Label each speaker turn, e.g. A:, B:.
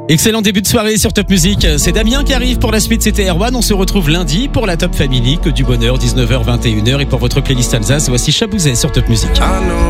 A: Excellent début de soirée sur Top Music. C'est Damien qui arrive pour la suite, c'était Erwan. On se retrouve lundi pour la Top Family, que du bonheur, 19h, 21h. Et pour votre playlist Alsace, voici Chabouzet sur Top Music.
B: I know